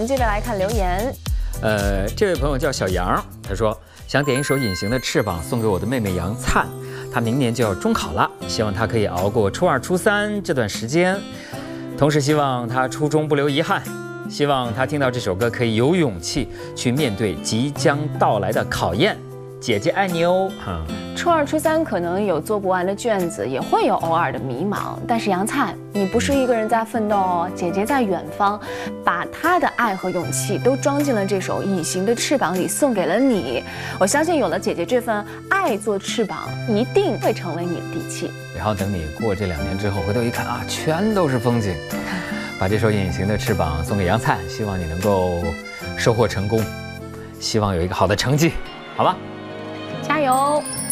们接着来看留言。 这位朋友叫小杨，他说想点一首《隐形的翅膀》送给我的妹妹杨灿，她明年就要中考了，希望她可以熬过初二、初三这段时间，同时希望她初中不留遗憾，希望她听到这首歌可以有勇气去面对即将到来的考验。姐姐爱你哦。 初二、初三可能有做不完的卷子，也会有偶尔的迷茫。但是杨灿，你不是一个人在奋斗哦，姐姐在远方，把她的爱和勇气都装进了这首《隐形的翅膀》里，送给了你。我相信有了姐姐这份爱做翅膀，一定会成为你的底气。 然后等你过这2年之后，回头一看啊，全都是风景。把这首《隐形的翅膀》送给杨灿，希望你能够收获成功，希望有一个好的成绩，好吧？ 加油！